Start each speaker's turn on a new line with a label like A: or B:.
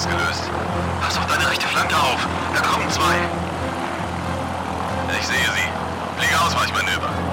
A: ausgelöst. Pass auf deine rechte Flanke auf. Da kommen zwei. Ich sehe sie. Fliege Ausweichmanöver.